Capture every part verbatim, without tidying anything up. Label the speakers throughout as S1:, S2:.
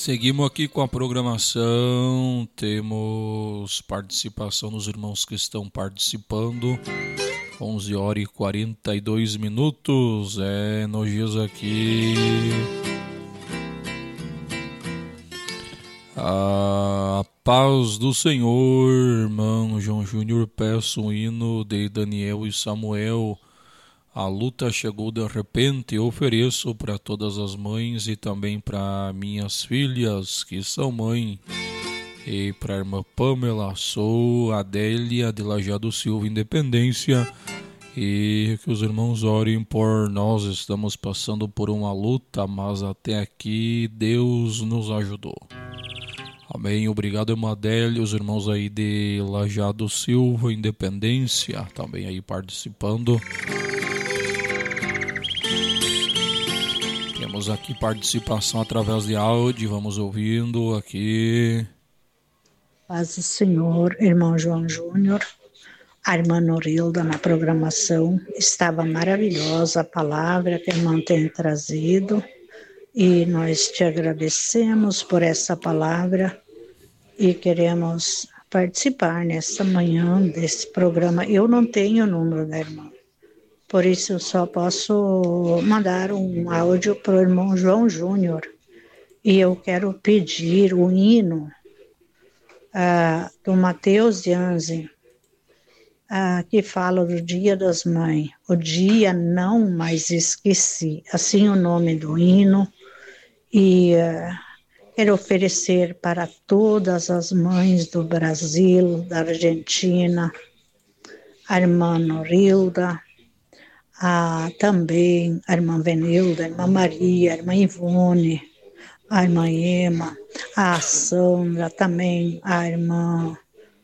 S1: Seguimos aqui com a programação, temos participação dos irmãos que estão participando, onze horas e quarenta e dois minutos, é, nos dias aqui, a paz do Senhor, irmão João Júnior, peço um hino de Daniel e Samuel. A luta chegou de repente, ofereço para todas as mães e também para minhas filhas que são mãe. E para a irmã Pamela, sou Adélia de Lajeado Silva, Independência. E que os irmãos orem por nós, estamos passando por uma luta, mas até aqui Deus nos ajudou. Amém, obrigado irmã Adélia, os irmãos aí de Lajeado Silva, Independência, também aí participando. Temos aqui participação através de áudio, vamos ouvindo aqui.
S2: Paz do Senhor, irmão João Júnior, a irmã Norilda na programação, estava maravilhosa a palavra que a irmã tem trazido e nós te agradecemos por essa palavra e queremos participar nessa manhã desse programa. Eu não tenho o número da irmã. Por isso, eu só posso mandar um áudio para o irmão João Júnior. E eu quero pedir o hino uh, do Mateus Jansen, uh, que fala do Dia das Mães. O dia não mais esqueci. Assim o nome do hino. E uh, quero oferecer para todas as mães do Brasil, da Argentina, a irmã Norilda, a, também a irmã Venilda, a irmã Maria, a irmã Ivone, a irmã Ema, a Sandra, também a irmã,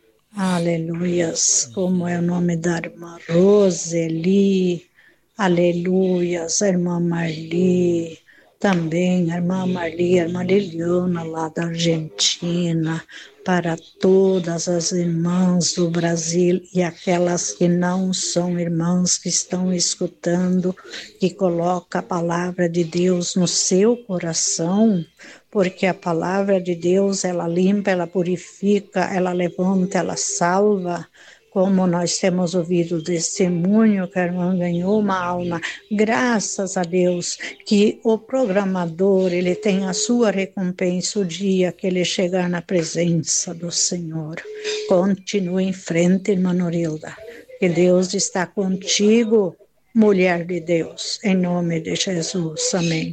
S2: aleluias, como é o nome da irmã Roseli, aleluias, a irmã Marli, também a irmã Marli, a irmã Liliana lá da Argentina, para todas as irmãs do Brasil e aquelas que não são irmãs, que estão escutando, que coloca a palavra de Deus no seu coração, porque a palavra de Deus, ela limpa, ela purifica, ela levanta, ela salva. Como nós temos ouvido o testemunho que a irmã ganhou uma alma, graças a Deus, que o programador, ele tem a sua recompensa o dia que ele chegar na presença do Senhor. Continue em frente, irmã Norilda, que Deus está contigo, mulher de Deus, em nome de Jesus, amém.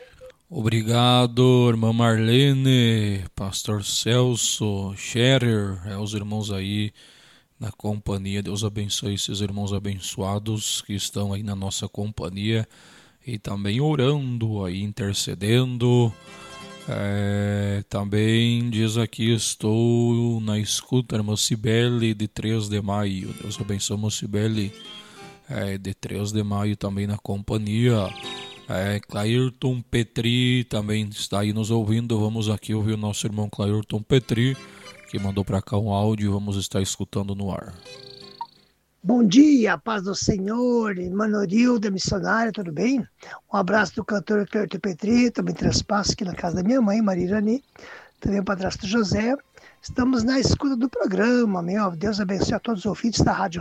S1: Obrigado, irmã Marlene, pastor Celso, Scherer, é, os irmãos aí na companhia. Deus abençoe esses irmãos abençoados que estão aí na nossa companhia e também orando aí, intercedendo. É, também diz aqui, estou na escuta, irmã Cibele de três de maio. Deus abençoe, irmã Cibele, é, de três de maio também na companhia. É, Clairton Petri também está aí nos ouvindo. Vamos aqui ouvir o nosso irmão Clairton Petri, que mandou para cá um áudio, vamos estar escutando no ar.
S3: Bom dia, paz do Senhor, irmã Norilda, missionária, tudo bem? Um abraço do cantor Cleito Petri, também transpasso aqui na casa da minha mãe, Maria Irani, também o padrasto José. Estamos na escuta do programa, meu Deus abençoe a todos os ouvintes da Rádio